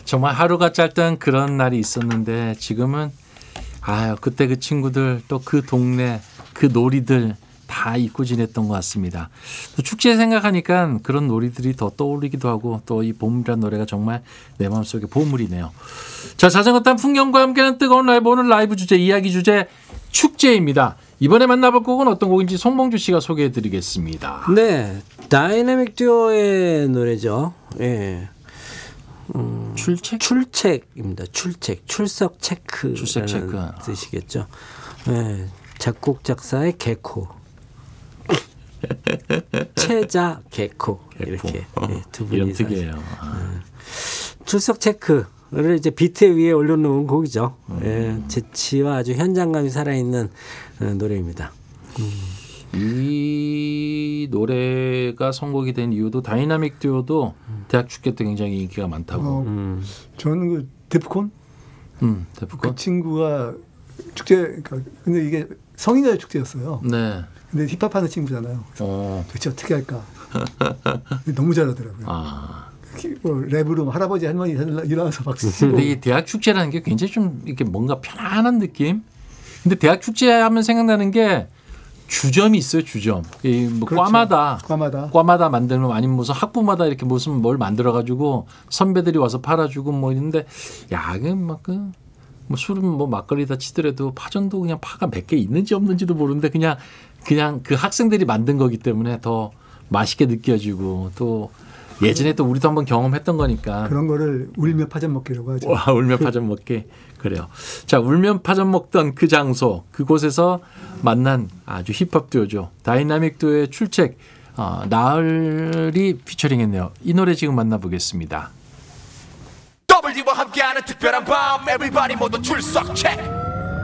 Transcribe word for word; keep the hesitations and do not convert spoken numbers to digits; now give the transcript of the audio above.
정말 하루가 짧던 그런 날이 있었는데 지금은 아유 그때 그 친구들 또 그 동네 그 놀이들 다 잊고 지냈던 것 같습니다. 또 축제 생각하니까 그런 놀이들이 더 떠오르기도 하고 또 이 봄이라는 노래가 정말 내 마음속에 보물이네요. 자, 자전거 탄 풍경과 함께하는 뜨거운 라이브, 오늘 라이브 주제 이야기 주제 축제입니다. 이번에 만나볼 곡은 어떤 곡인지 송봉주 씨가 소개해드리겠습니다. 네, 다이내믹 듀오의 노래죠. 예. 음, 출첵? 출첵입니다. 출첵, 출석 체크라는 출석 체크. 뜻이겠죠. 예. 작곡 작사의 개코, 채자 개코, 개코. 이렇게 예, 두 분이 특이해요. 아. 출석 체크를 이제 비트 위에 올려놓은 곡이죠. 음. 예, 재치와 아주 현장감이 살아있는 노래입니다. 음. 이 노래가 선곡이 된 이유도 다이나믹 듀오도 음. 대학 축제 때 굉장히 인기가 많다고. 어, 음. 저는 그 데프콘, 음, 데프콘. 그 친구가 축제, 그러니까 근데 이게 성인의 축제였어요. 네. 근데 힙합하는 친구잖아요. 어. 도대체 어떻게 할까? 너무 잘하더라고요. 아. 뭐 랩으로 할아버지 할머니 일어나서 박수 치고. 근데 이 대학 축제라는 게 굉장히 좀 이렇게 뭔가 편안한 느낌. 근데 대학 축제 하면 생각나는 게 주점이 있어요. 주점. 이 뭐 그렇죠. 과마다 과마다 과마다 만들면 아니면 무슨 학부마다 이렇게 무슨 뭘 만들어 가지고 선배들이 와서 팔아주고 뭐 있는데 야, 그막그 뭐 술은 뭐 막걸리다 치더라도 파전도 그냥 파가 몇 개 있는지 없는지도 모르는데 그냥 그냥 그 학생들이 만든 거기 때문에 더 맛있게 느껴지고 또 예전에 또 우리도 한번 경험했던 거니까 그런 거를 울며 파전 먹기라고 하죠. 와, 울며 파전 먹기. 그래요. 자, 울며 파전 먹던 그 장소 그곳에서 만난 아주 힙합 듀오죠. 다이나믹 듀오의 출첵 어, 나을이 피처링했네요. 이 노래 지금 만나보겠습니다. 더블유와 함께하는 특별한 밤 Everybody 모두 출석 체크